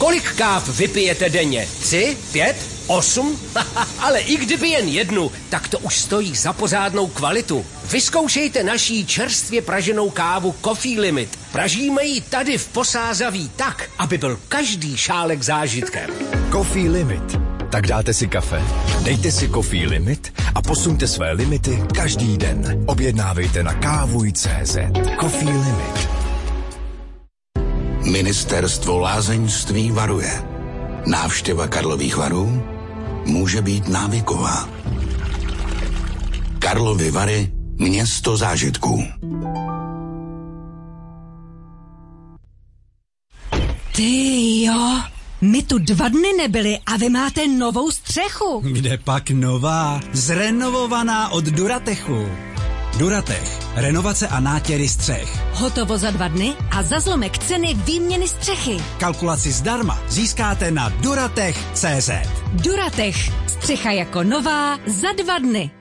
Kolik káv vypijete denně? 3, 5, 8? Ale i kdyby jen jednu, tak to už stojí za pořádnou kvalitu. Vyzkoušejte naší čerstvě praženou kávu Coffee Limit. Pražíme ji tady v Posázaví tak, aby byl každý šálek zážitkem. Coffee Limit. Tak dáte si kafe, dejte si Coffee Limit a posuňte své limity každý den. Objednávejte na kávuj.cz. Coffee Limit. Ministerstvo lázeňství varuje. Návštěva Karlových Varů může být návyková. Karlovy Vary, město zážitků. Ty jo, my tu 2 dny nebyli a vy máte novou střechu. Kde pak nová? Zrenovovaná od Duratechu. Duratech. Renovace a nátěry střech. Hotovo za 2 dny a za zlomek ceny výměny střechy. Kalkulaci zdarma získáte na duratech.cz. Duratech. Střecha jako nová za 2 dny.